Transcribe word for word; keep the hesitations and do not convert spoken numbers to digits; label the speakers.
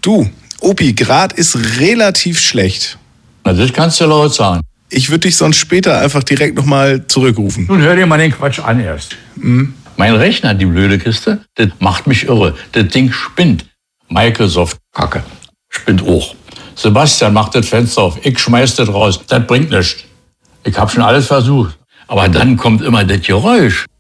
Speaker 1: Du, Opi, Grad ist relativ schlecht.
Speaker 2: Na, das kannst du laut sagen.
Speaker 1: Ich würde dich sonst später einfach direkt nochmal zurückrufen.
Speaker 2: Nun hör dir mal den Quatsch an erst.
Speaker 1: Mhm.
Speaker 2: Mein Rechner, die blöde Kiste, das macht mich irre. Das Ding spinnt. Microsoft Kacke. Spinnt auch. Sebastian macht das Fenster auf. Ich schmeiß das raus. Das bringt nichts. Ich habe schon alles versucht. Aber dann kommt immer das Geräusch.